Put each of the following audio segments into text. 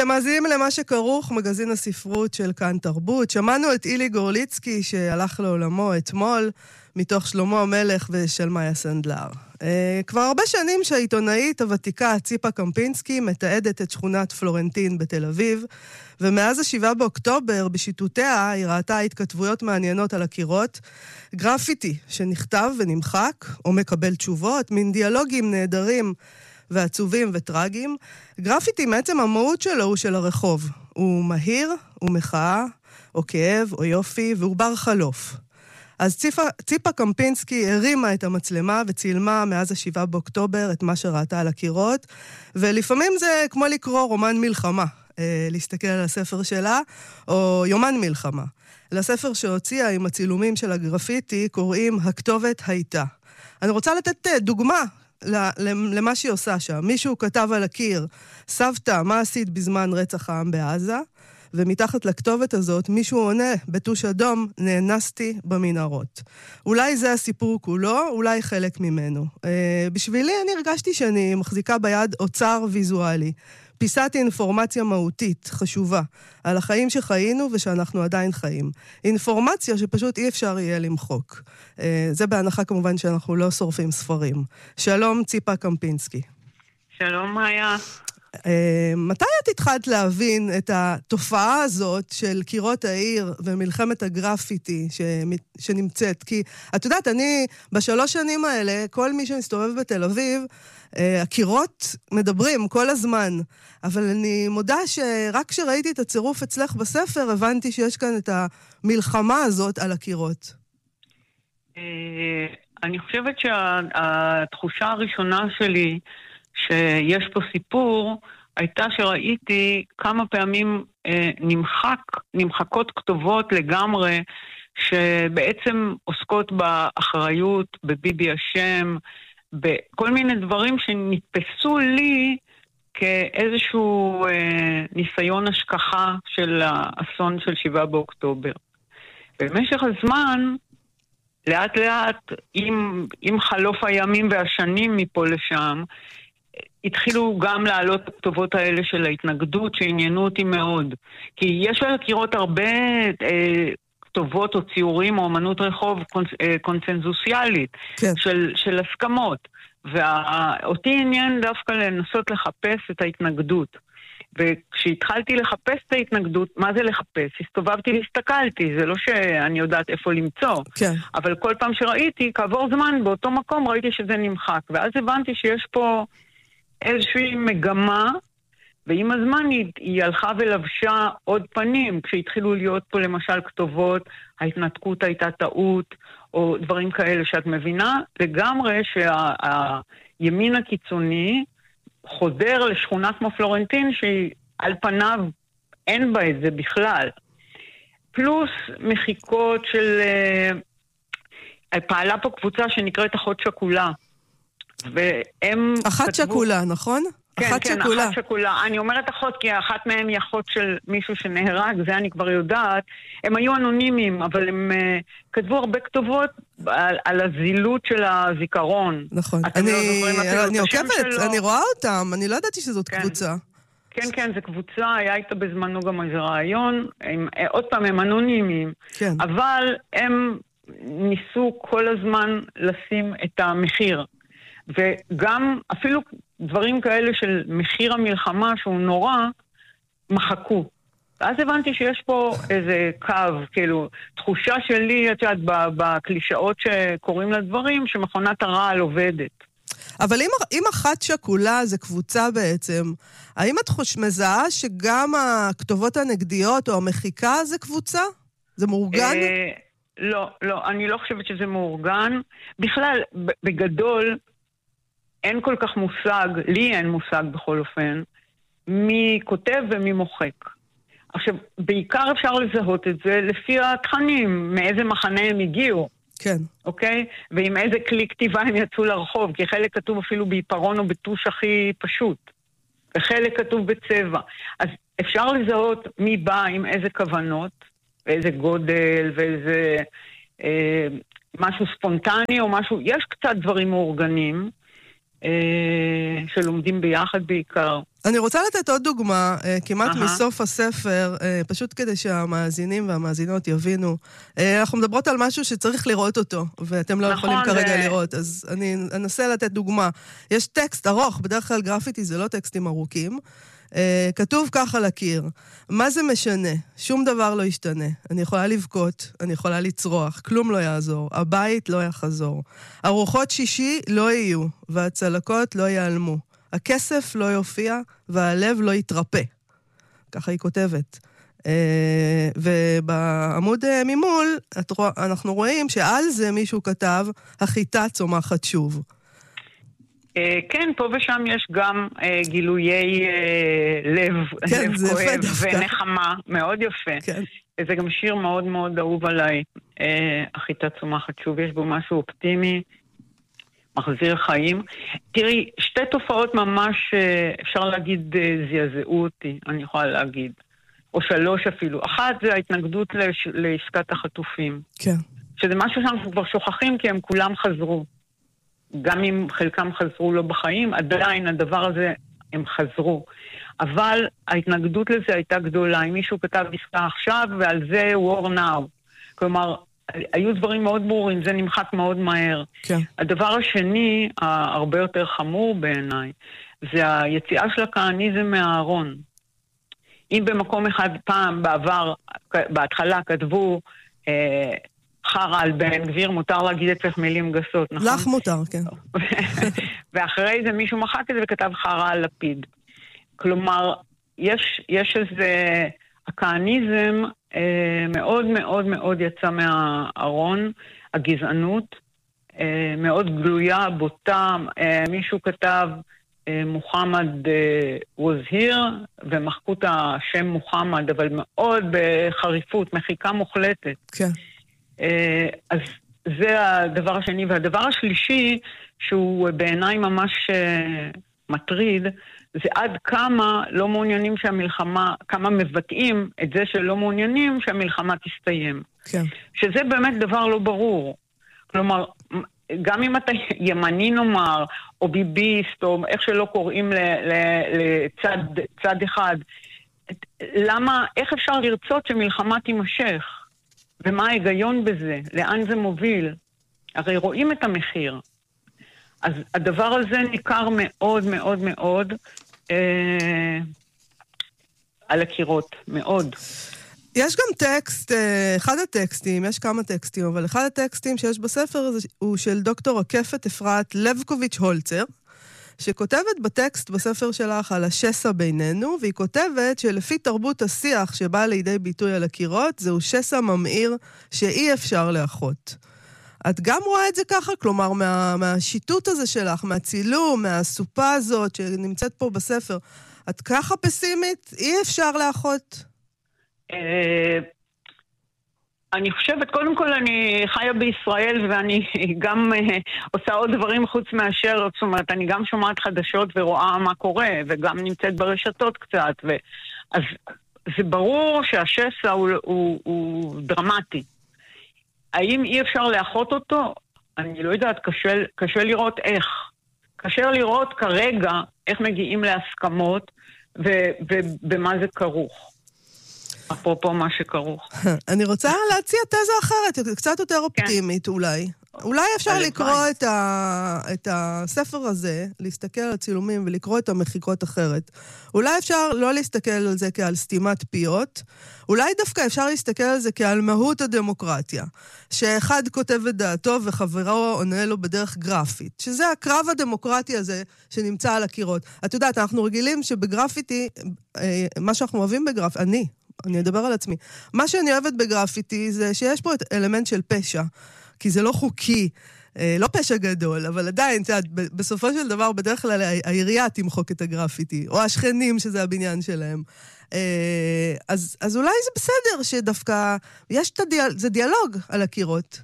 אתם מאזינים למה שכרוך, מגזין הספרות של כאן תרבות. שמענו את אילי גורליצקי שהלך לעולמו אתמול, מתוך שלמה המלך ושלמיה סנדלר. כבר הרבה שנים שהעיתונאית הוותיקה ציפה קמפינסקי מתעדת את שכונת פלורנטין בתל אביב, ומאז ה7 באוקטובר בשיטותיה היא ראתה התכתבויות מעניינות על הקירות, גרפיטי שנכתב ונמחק או מקבל תשובות, מין דיאלוגים נהדרים ועצובים וטרגיים. גרפיטי מעצם המהות שלו הוא של הרחוב. הוא מהיר, הוא מחאה, או כאב, או יופי, והוא בר חלוף. אז ציפה קמפינסקי הרימה את המצלמה וצילמה מאז ה7 באוקטובר את מה שראתה על הקירות, ולפעמים זה כמו לקרוא רומן מלחמה, להסתכל על הספר שלה, או יומן מלחמה. לספר שהוציאה עם הצילומים של הגרפיטי קוראים הכתובת הייתה. אני רוצה לתת דוגמה למה שהיא עושה שם. מישהו כתב על הקיר, סבתא, מה עשית בזמן רצח העם בעזה? ומתחת לכתובת הזאת מישהו עונה בטוש אדום, נאנסתי במנהרות. אולי זה הסיפור כולו, אולי חלק ממנו. בשבילי אני הרגשתי שאני מחזיקה ביד אוצר ויזואלי. פיסת אינפורמציה מהותית, חשובה, על החיים שחיינו ושאנחנו עדיין חיים. אינפורמציה שפשוט אי אפשר יהיה למחוק. זה בהנחה כמובן שאנחנו לא שורפים ספרים. שלום ציפה קמפינסקי. שלום מאיה. מתי את התחלת להבין את התופעה הזאת של קירות העיר ומלחמת הגרפיטי שנמצאת? כי את יודעת, אני בשלוש שנים האלה, כל מי שמסתובב בתל אביב, הקירות מדברים כל הזמן, אבל אני מודה שרק כשראיתי את הצירוף אצלך בספר, הבנתי שיש כאן את המלחמה הזאת על הקירות. אני חושבת שהתחושה הראשונה שלי שיש פה סיפור, הייתה שראיתי כמה פעמים נמחקות כתובות לגמרי, שבעצם עוסקות באחריות, בביבי השם, בכל מיני דברים שנתפסו לי כאיזשהו ניסיון השכחה של האסון של 7 באוקטובר. במשך הזמן, לאט לאט, עם חלוף הימים והשנים מפה לשם, התחילו גם לעלות הכתובות האלה של ההתנגדות שעניינו אותי מאוד. כי יש על הקירות הרבה כתובות או ציורים או אמנות רחוב קונצנזוסיאלית, כן. של הסכמות. ואותי עניין דווקא לנסות לחפש את ההתנגדות. וכשהתחלתי לחפש את ההתנגדות, מה זה לחפש? הסתובבתי והסתכלתי, זה לא שאני יודעת איפה למצוא. כן. אבל כל פעם שראיתי, כעבור זמן באותו מקום ראיתי שזה נמחק. ואז הבנתי שיש פה איזושהי מגמה, ועם הזמן היא הלכה ולבשה עוד פנים, כשהתחילו להיות פה למשל כתובות, ההתנתקות הייתה טעות, או דברים כאלה שאת מבינה, לגמרי שהימין הקיצוני חודר לשכונה כמו פלורנטין, שהיא על פניו אין בה את זה בכלל. פלוס מחיקות של... פעלה פה קבוצה שנקראת אחות שכולה. והם... אחת שכולה, נכון? כן, אחת שכולה. אני אומרת אחות כי אחת מהם היא אחות של מישהו שנהרג, זה אני כבר יודעת. הם היו אנונימיים, אבל הם כתבו הרבה כתובות על הזילות של הזיכרון. נכון. אני עוקבת, אני רואה אותם, אני לא ידעתי שזאת קבוצה. כן, כן, זה קבוצה, היה איתה בזמנו גם איזה רעיון, עוד פעם הם אנונימיים, אבל הם ניסו כל הזמן לשים את המחיר. וגם אפילו דברים כאלה של מחיר המלחמה שהוא נורא, מחקו. ואז הבנתי שיש פה איזה קו, כאילו, תחושה שלי, את יודעת, בקלישאות שקוראים לדברים, שמכונת הרעל עובדת. אבל אם אחת שכולה זה קבוצה בעצם, האם את מזהה שגם הכתובות הנגדיות או המחיקה זה קבוצה? זה מאורגן? לא, אני לא חושבת שזה מאורגן. בכלל, בגדול, אין כל כך מושג, לי אין מושג בכל אופן, מי כותב ומי מוחק. עכשיו, בעיקר אפשר לזהות את זה לפי התכנים, מאיזה מחנה הם הגיעו. כן. אוקיי? ועם איזה כלי כתיבה הם יצאו לרחוב, כי חלק כתוב אפילו בעיפרון או בטוש הכי פשוט. וחלק כתוב בצבע. אז אפשר לזהות מי בא עם איזה כוונות, ואיזה גודל, ואיזה משהו ספונטני או משהו, יש קצת דברים מאורגנים, שלומדים ביחד בעיקר. אני רוצה לתת עוד דוגמה, כמעט מסוף הספר, פשוט כדי שהמאזינים והמאזינות יבינו. אנחנו מדברות על משהו שצריך לראות אותו, ואתם לא יכולים כרגע לראות, אז אני אנסה לתת דוגמה. יש טקסט ארוך, בדרך כלל גרפיטי זה לא טקסטים ארוכים, כתוב כך על הקיר, מה זה משנה? שום דבר לא ישתנה. אני יכולה לבכות, אני יכולה לצרוח, כלום לא יעזור, הבית לא יחזור. ארוחות שישי לא יהיו, והצלקות לא ייעלמו. הכסף לא יופיע, והלב לא יתרפא. ככה היא כותבת. ובעמוד ממול, אנחנו רואים שעל זה מישהו כתב, החיטה צומחת שוב. כן, פה ושם יש גם גילויי לב כואב ונחמה, מאוד יפה. כן. זה גם שיר מאוד מאוד אהוב עליי, החיטה צומחת שוב, יש בו משהו אופטימי, מחזיר חיים. תראי, שתי תופעות ממש, אפשר להגיד, זעזעו אותי, אני יכולה להגיד, או שלוש אפילו. אחת זה ההתנגדות לעסקת החטופים. כן. שזה משהו שאנחנו כבר שוכחים כי הם כולם חזרו. גם אם חלקם חזרו לא בחיים, עדיין הדבר הזה הם חזרו. אבל ההתנגדות לזה הייתה גדולה. אם מישהו כתב עסקה עכשיו ועל זה war now. כלומר, היו דברים מאוד ברורים, זה נמחק מאוד מהר. כן. הדבר השני, הרבה יותר חמור בעיניי, זה היציאה של הכהניזם מהארון. אם במקום אחד פעם בעבר, בהתחלה כתבו חרה על בן גביר, מותר להגיד אצלך מילים גסות, נכון? לך מותר, כן. ואחרי זה מישהו מחק את זה וכתב חרה על לפיד. כלומר, יש איזה, הכהניזם מאוד מאוד מאוד יצא מהארון, הגזענות, מאוד גלויה, בוטה, מישהו כתב, מוחמד was here, ומחקו את השם מוחמד, אבל מאוד בחריפות, מחיקה מוחלטת. כן. אז זה הדבר השני. והדבר השלישי, שהוא בעיניי ממש מטריד, זה עד כמה לא מעוניינים שהמלחמה, כמה מבטאים את זה שלא מעוניינים שהמלחמה תסתיים. כן. שזה באמת דבר לא ברור. כלומר, גם אם אתה ימני נאמר, או ביביסט, או איך שלא קוראים לצד אחד, למה, איך אפשר לרצות שמלחמה תימשך? ומה ההיגיון בזה? לאן זה מוביל? הרי רואים את המחיר. אז הדבר הזה ניכר מאוד מאוד מאוד על הקירות, מאוד. יש גם טקסט, אחד הטקסטים, יש כמה טקסטים, אבל אחד הטקסטים שיש בספר הזה הוא של דוקטור רקפת אפרת לבקוביץ' הולצר, שכותבת בטקסט בספר שלך על השסע בינינו, והיא כותבת שלפי תרבות השיח שבא לידי ביטוי על הקירות, זהו שסע ממאיר שאי אפשר לאחות. את גם רואה את זה ככה? כלומר, מהשיטוט הזה שלך, מהצילום, מהסופה הזאת שנמצאת פה בספר, את ככה פסימית? אי אפשר לאחות? אני חושבת, קודם כל אני חיה בישראל ואני גם עושה עוד דברים חוץ מאשר, זאת אומרת, אני גם שומעת חדשות ורואה מה קורה, וגם נמצאת ברשתות קצת, אז זה ברור שהשסע הוא דרמטי. האם אי אפשר לאחות אותו? אני לא יודעת, קשה לראות איך. קשה לראות כרגע איך מגיעים להסכמות ובמה זה כרוך. אפרופו מה שכרוך. אני רוצה להציע תזה אחרת, קצת יותר אופטימית אולי. אולי אפשר לקרוא את הספר הזה, להסתכל על הצילומים ולקרוא את המחיקות אחרת. אולי אפשר לא להסתכל על זה כעל סתימת פיות, אולי דווקא אפשר להסתכל על זה כעל מהות הדמוקרטיה, שאחד כותב את דעתו וחברו עונה לו בדרך גרפית, שזה הקרב הדמוקרטי הזה שנמצא על הקירות. את יודעת, אנחנו רגילים שבגרפיטי, מה שאנחנו אוהבים בגרפיטי, אני אדבר על עצמי, מה שאני אוהבת בגרפיטי זה שיש פה את אלמנט של פשע, כי זה לא חוקי, לא פשע גדול, אבל עדיין, בסופו של דבר, בדרך כלל העירייה תמחוק את הגרפיטי, או השכנים שזה הבניין שלהם. אז אולי זה בסדר שדווקא, זה דיאלוג על הקירות.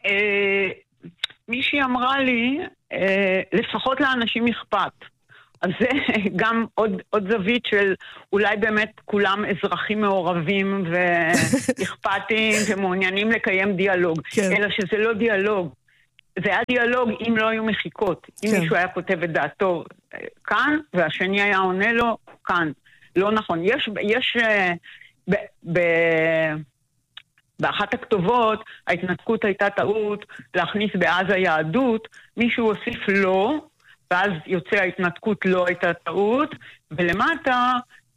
מישהי אמרה לי, לפחות לאנשים אכפת. אז זה גם עוד זווית של אולי באמת כולם אזרחים מעורבים ואכפתיים ומעוניינים לקיים דיאלוג. כן. אלא שזה לא דיאלוג. זה היה דיאלוג אם לא היו מחיקות. אם מישהו היה כותב את דעתו כאן, והשני היה עונה לו כאן. לא נכון. יש באחת הכתובות, ההתנתקות הייתה טעות להכניס בעזה יהדות, מישהו הוסיף לא, ואז יוצא ההתנתקות לא הייתה טעות, ולמטה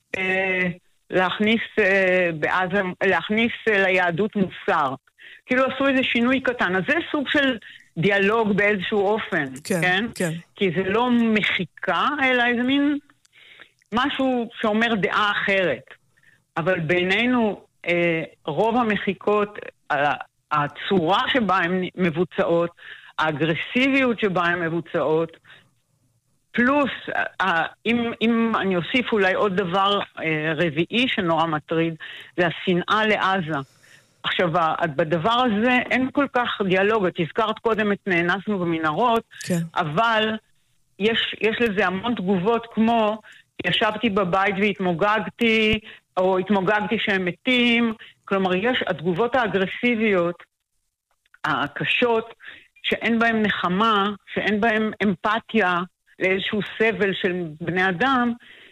להכניס ליהדות מוסר. כאילו עשו איזה שינוי קטן. אז זה סוג של דיאלוג באיזשהו אופן, כן? כן. כי זה לא מחיקה, אלא איזה מין משהו שאומר דעה אחרת. אבל בינינו, רוב המחיקות, הצורה שבה הן מבוצעות, האגרסיביות שבה הן מבוצעות, פלוס, אם אני אוסיף אולי עוד דבר רביעי שנורא מטריד, זה השנאה לעזה. עכשיו, בדבר הזה אין כל כך דיאלוג. את הזכרת קודם את נאנסנו במנהרות, כן. אבל יש לזה המון תגובות כמו, ישבתי בבית והתמוגגתי, או התמוגגתי שהם מתים. כלומר, יש התגובות האגרסיביות, הקשות, שאין בהם נחמה, שאין בהם אמפתיה לאיזשהו סבל של בני אדם,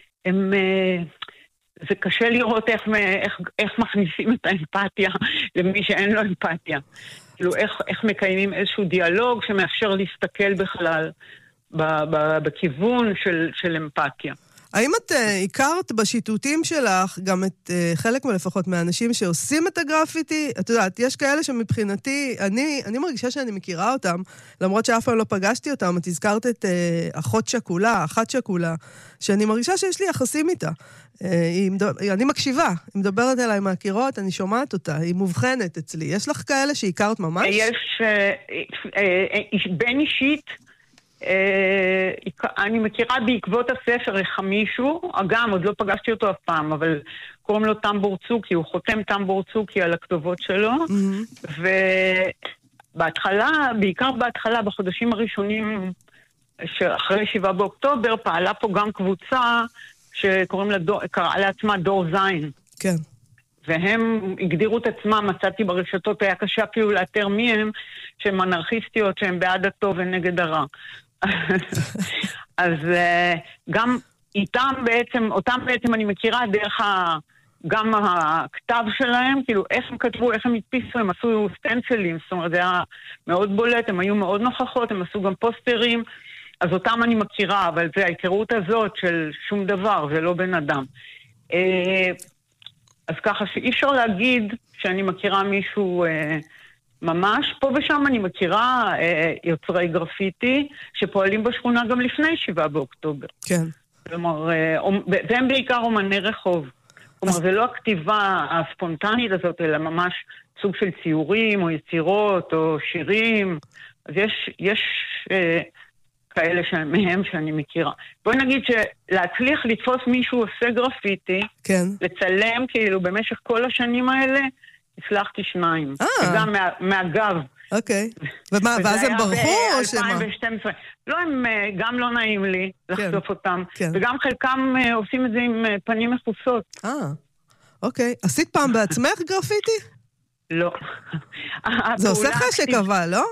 זה קשה לראות איך מכניסים את האמפתיה למי שאין לו אמפתיה. כאילו, איך מקיימים איזשהו דיאלוג שמאפשר להסתכל בכלל בכיוון של אמפתיה. האם את הכרת בשיטוטים שלך גם את חלק מלפחות מהאנשים שעושים את הגרפיטי? את יודעת, יש כאלה שמבחינתי, אני מרגישה שאני מכירה אותם, למרות שאף פעם לא פגשתי אותם. את הזכרת את אחת שכולה, שאני מרגישה שיש לי יחסים איתה. אני מקשיבה, היא מדברת אליי מהקירות, אני שומעת אותה, היא מובחנת אצלי. יש לך כאלה שהכרת ממש? יש בין אישית, אני מכירה בעקבות הספר איך מישהו, גם עוד לא פגשתי אותו אף פעם, אבל קוראים לו טמבור צוקי, הוא חותם טמבור צוקי על הכתובות שלו, ובהתחלה, בעיקר בהתחלה, בחודשים הראשונים שאחרי 7 באוקטובר, פעלה פה גם קבוצה שקוראים קראה לעצמה דור זין. כן. והם הגדירו את עצמם, מצאתי ברשתות, היה קשה אפילו לאתר מי הם, שהם אנרכיסטיות, שהם בעד הטוב ונגד הרע. אז גם אותם בעצם אני מכירה דרך גם הכתב שלהם, כאילו איך הם כתבו, איך הם הדפיסו, הם עשו סטנצלים, זאת אומרת זה היה מאוד בולט, הם היו מאוד נוכחות, הם עשו גם פוסטרים, אז אותם אני מכירה, אבל זה ההיכרות הזאת של שום דבר, זה לא בן אדם. אז ככה שאי אפשר להגיד שאני מכירה מישהו ממש. פה ושם אני מכירה יוצרי גרפיטי שפועלים בשכונה גם לפני 7 באוקטובר. כן. כלומר, והם בעיקר אומני רחוב. כלומר, זה לא הכתיבה הספונטנית הזאת, אלא ממש סוג של ציורים או יצירות או שירים. אז יש כאלה מהם שאני מכירה. בואי נגיד שלהצליח לתפוס מישהו עושה גרפיטי, כן. לצלם כאילו במשך כל השנים האלה, הצלחתי 2. גם מהגב. אוקיי. ומה, ואז הם ברחו או שמה? 2012. לא, הם גם לא נעים לי לחשוף אותם. וגם חלקם עושים את זה עם פנים מחוסות. אוקיי. עשית פעם בעצמך גרפיטי? לא. זה עושה חשק אבל, לא?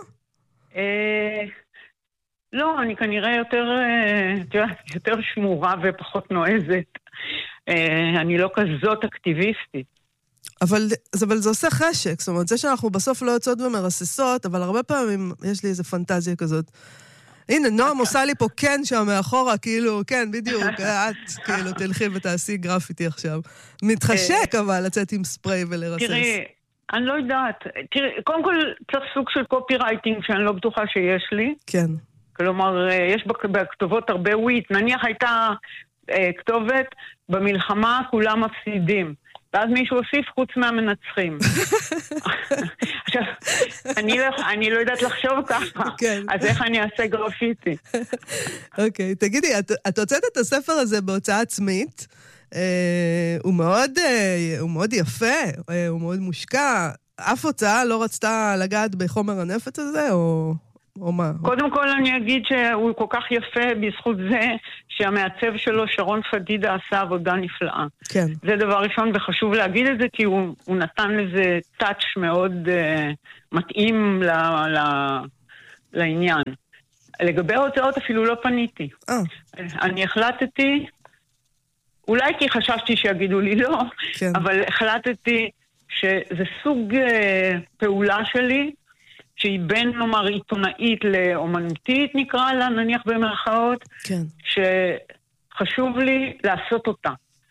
לא, אני כנראה יותר שמורה ופחות נועזת. אני לא כזאת אקטיביסטית. אבל זה עושה חשק, זאת אומרת, זה שאנחנו בסוף לא יוצאות ומרססות, אבל הרבה פעמים יש לי איזו פנטזיה כזאת. הנה, נועם עושה לי פה כן שם מאחורה, כאילו, כן, בדיוק, את כאילו תלכי ותעשי גרפיטי עכשיו. מתחשק אבל לצאת עם ספרי ולרסס. תראי, אני לא יודעת. תראי, קודם כל צריך סוג של קופי רייטינג שאני לא בטוחה שיש לי. כן. כלומר, יש בכתובות הרבה וויט. נניח הייתה כתובת, במלחמה כולם מפסידים. ואז מישהו הוסיף חוץ מהמנצחים. עכשיו, אני לא יודעת לחשוב ככה. אז איך אני אעשה גרפיטי? אוקיי, תגידי, את הוצאת את הספר הזה בהוצאה עצמית, הוא מאוד יפה, הוא מאוד מושקע. אף הוצאה לא רצתה לגעת בחומר הנפץ הזה, או מה? קודם כל אני אגיד שהוא כל כך יפה בזכות זה שהמעצב שלו, שרון פדידה, עשה עבודה נפלאה. כן. זה דבר ראשון, וחשוב להגיד את זה, כי הוא נתן לזה טאץ' מאוד מתאים לעניין. לגבי ההוצאות אפילו לא פניתי. אני החלטתי, אולי כי חשבתי שיגידו לי לא, כן. אבל החלטתי שזה סוג פעולה שלי, שהיא בין, נאמר, עיתונאית לאומנותית, נקרא לה, נניח במרכאות, כן. שחשוב לי לעשות אותה.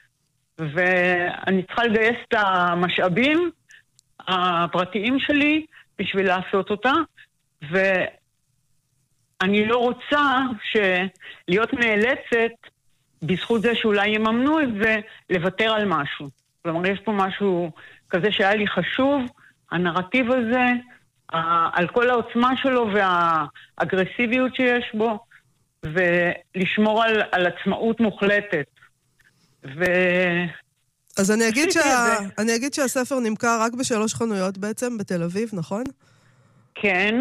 ואני צריכה לגייס את המשאבים הפרטיים שלי בשביל לעשות אותה, ואני לא רוצה להיות נאלצת, בזכות זה שאולי יממנו את זה, לוותר על משהו. כלומר, יש פה משהו כזה שהיה לי חשוב, הנרטיב הזה, על כל העוצמה שלו והאגרסיביות שיש בו, ולשמור על עצמאות מוחלטת. אז אני אגיד שהספר נמכר רק ב3 חנויות בעצם, בתל אביב, נכון? כן,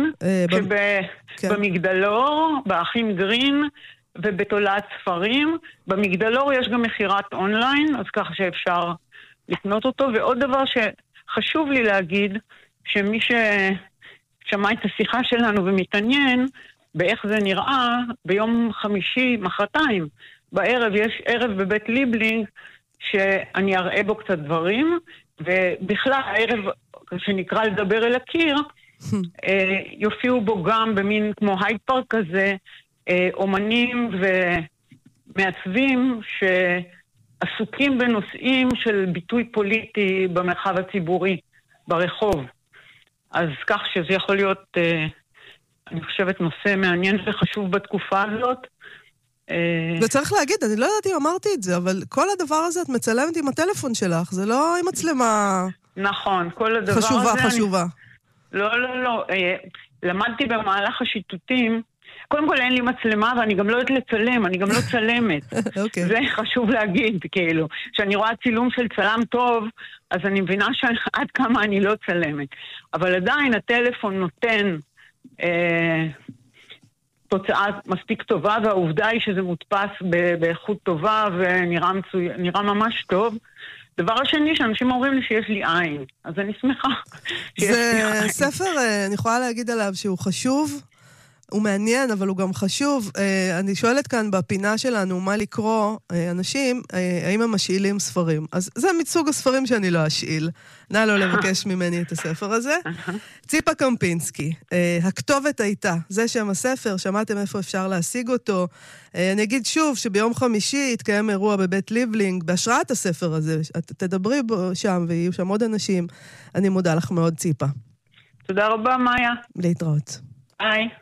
במגדלור, באחים גרין, ובתולעת ספרים. במגדלור יש גם מחירת אונליין, אז ככה שאפשר לקנות אותו. ועוד דבר שחשוב לי להגיד, שמי ששמע את השיחה שלנו ומתעניין באיך זה נראה, ביום חמישי, מחרתיים, בערב יש ערב בבית ליבלינג, שאני אראה בו קצת דברים, ובכלל הערב שנקרא לדבר אל הקיר, יופיעו בו גם במין כמו הייד פארק כזה, אומנים ומעצבים שעסוקים בנושאים של ביטוי פוליטי במרחב הציבורי, ברחוב. אז כך שזה יכול להיות, אני חושבת, נושא מעניין וחשוב בתקופה הזאת. וצריך להגיד, אני לא יודעת אם אמרתי את זה, אבל כל הדבר הזה את מצלמת עם הטלפון שלך, זה לא עם מצלמה... נכון, כל הדבר הזה... חשובה. לא. למדתי במהלך השיטוטים, קודם כל אין לי מצלמה, ואני גם לא יודעת לצלם, אני גם לא צלמת. זה חשוב להגיד, כאילו. כשאני רואה צילום של צלם טוב, אז אני מבינה שעד כמה אני לא צלמת. אבל עדיין הטלפון נותן תוצאה מספיק טובה, והעובדה היא שזה מודפס באיכות טובה, ונראה ממש טוב. דבר השני שאנשים אומרים לי שיש לי עין, אז אני שמחה. זה ספר, אני יכולה להגיד עליו שהוא חשוב, הוא מעניין, אבל הוא גם חשוב. אני שואלת כאן בפינה שלנו, מה לקרוא אנשים, האם הם משאילים ספרים. אז זה מסוג הספרים שאני לא אשאיל. נא לא לבקש ממני את הספר הזה. ציפה קמפינסקי, הכתובת הייתה, זה שם הספר, שמעתם איפה אפשר להשיג אותו. אני אגיד שוב שביום חמישי התקיים אירוע בבית ליבלינג, בהשראת הספר הזה, את תדברי בו שם ויהיו שם עוד אנשים. אני מודה לך מאוד, ציפה. תודה רבה, מאיה. להתראות. ביי.